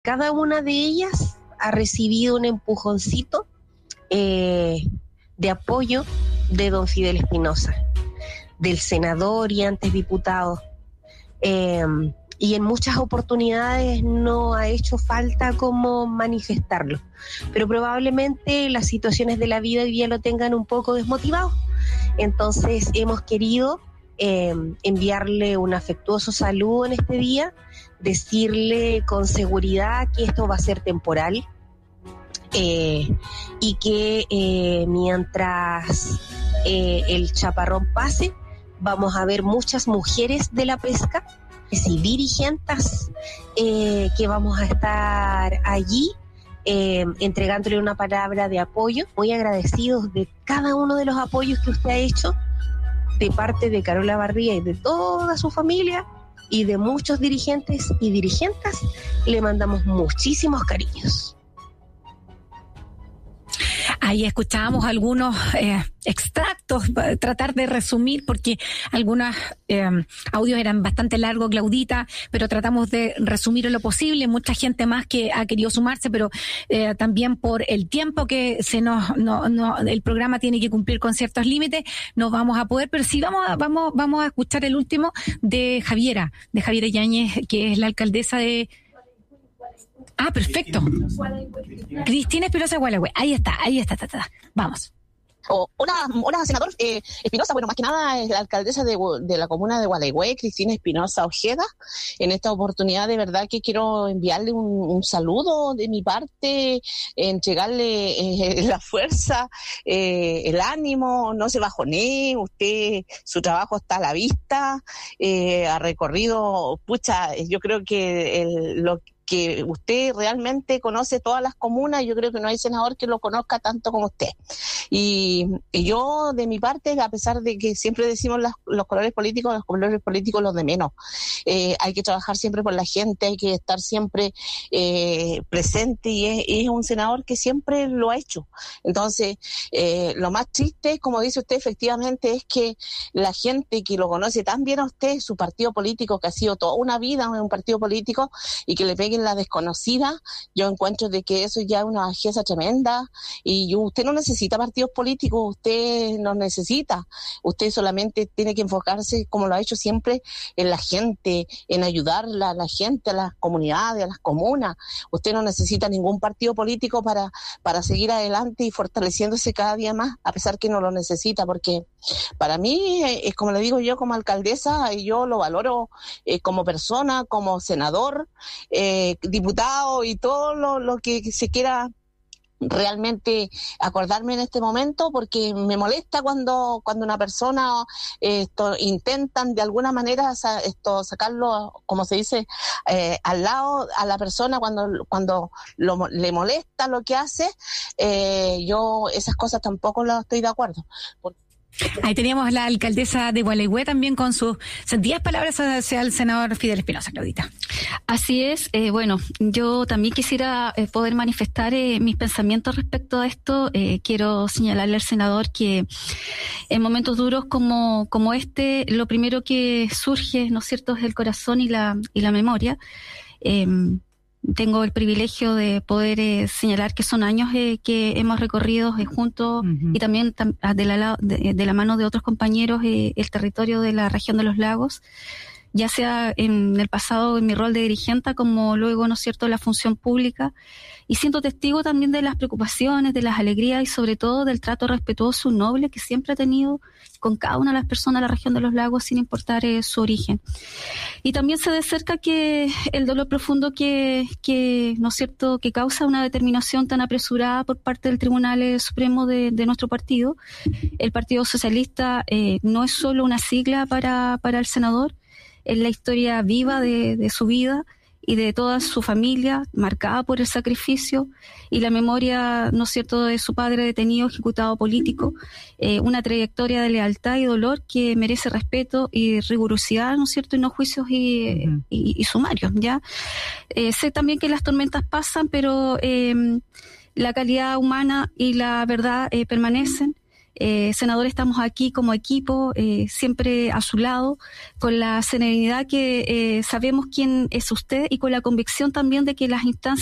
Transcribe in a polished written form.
Cada una de ellas ha recibido un empujoncito de apoyo de don Fidel Espinosa, del senador y antes diputado. Y en muchas oportunidades no ha hecho falta como manifestarlo, pero probablemente las situaciones de la vida hoy día lo tengan un poco desmotivado. Entonces hemos querido enviarle un afectuoso saludo en este día, decirle con seguridad que esto va a ser temporal, y que mientras el chaparrón pase, vamos a ver muchas mujeres de la pesca y dirigentes que vamos a estar allí entregándole una palabra de apoyo. Muy agradecidos de cada uno de los apoyos que usted ha hecho de parte de Carola Barría y de toda su familia y de muchos dirigentes y dirigentas. Le mandamos muchísimos cariños. Ahí escuchábamos algunos extractos, tratar de resumir, porque algunos audios eran bastante largos, Claudita, pero tratamos de resumir en lo posible. Mucha gente más que ha querido sumarse, pero también por el tiempo que el programa tiene que cumplir con ciertos límites, no vamos a poder, pero sí vamos a escuchar el último de Javiera Yáñez, que es la alcaldesa de... Ah, perfecto. Cristina Espinosa Gualeguay. Ahí está. Vamos. Hola, senador Espinosa. Bueno, más que nada es la alcaldesa de la comuna de Gualeguay, Cristina Espinosa Ojeda. En esta oportunidad, de verdad que quiero enviarle un saludo de mi parte, entregarle la fuerza, el ánimo, no se bajonee. Usted, su trabajo está a la vista, ha recorrido, yo creo que lo que usted realmente conoce todas las comunas. Yo creo que no hay senador que lo conozca tanto como usted. Y yo, de mi parte, a pesar de que siempre decimos los colores políticos los de menos. Hay que trabajar siempre por la gente, hay que estar siempre presente, y es un senador que siempre lo ha hecho. Entonces, lo más triste, como dice usted, efectivamente, es que la gente que lo conoce tan bien a usted, su partido político, que ha sido toda una vida un partido político, y que le peguen la desconocida, yo encuentro de que eso ya es una bajeza tremenda. Y usted no necesita partidos políticos, usted no necesita, usted solamente tiene que enfocarse, como lo ha hecho siempre, en la gente, en ayudar a la gente, a las comunidades, a las comunas. Usted no necesita ningún partido político para seguir adelante y fortaleciéndose cada día más, a pesar que no lo necesita, porque para mí, es como le digo yo, como alcaldesa, yo lo valoro como persona, como senador, diputado y todo lo que se quiera realmente acordarme en este momento, porque me molesta cuando una persona intentan de alguna manera sacarlo, como se dice, al lado a la persona cuando le molesta lo que hace. Yo esas cosas tampoco las estoy de acuerdo. Ahí teníamos la alcaldesa de Gualeguay también con sus sentidas palabras hacia el senador Fidel Espinosa, Claudita. Así es. Bueno, yo también quisiera poder manifestar mis pensamientos respecto a esto. Quiero señalarle al senador que en momentos duros como este, lo primero que surge, ¿no es cierto?, es el corazón y la memoria. Tengo el privilegio de poder señalar que son años que hemos recorrido juntos, y también de la mano de otros compañeros el territorio de la región de los lagos, ya sea en el pasado en mi rol de dirigente, como luego, ¿no es cierto?, la función pública, y siendo testigo también de las preocupaciones, de las alegrías y sobre todo del trato respetuoso y noble que siempre ha tenido con cada una de las personas de la región de los lagos, sin importar su origen. Y también sé de cerca que el dolor profundo que ¿no es cierto?, que causa una determinación tan apresurada por parte del Tribunal Supremo de nuestro partido. El Partido Socialista no es solo una sigla para el senador, es la historia viva de su vida y de toda su familia, marcada por el sacrificio y la memoria, ¿no es cierto?, de su padre detenido, ejecutado político, una trayectoria de lealtad y dolor que merece respeto y rigurosidad, ¿no es cierto?, y no juicios y sumarios, ¿ya? Sé también que las tormentas pasan, pero la calidad humana y la verdad permanecen. Senador, estamos aquí como equipo, siempre a su lado, con la serenidad que sabemos quién es usted y con la convicción también de que las instancias